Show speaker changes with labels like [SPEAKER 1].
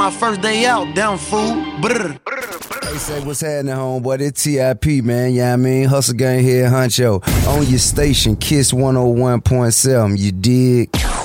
[SPEAKER 1] My first day out, damn fool. Brr.
[SPEAKER 2] Hey, say what's happening, homeboy? It's TIP, man. Yeah, I mean, Hustle Gang here, Huncho. On your station, Kiss 101.7. You dig?